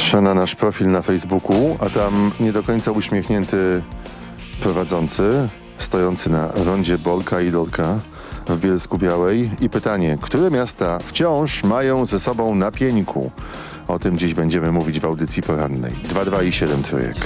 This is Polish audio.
Patrzę na nasz profil na Facebooku, a tam nie do końca uśmiechnięty prowadzący, stojący na rondzie Bolka i Dolka w Bielsku-Białej i pytanie, które miasta wciąż mają ze sobą na pieńku? O tym dziś będziemy mówić w audycji porannej. 2, 2 i 7 trójek.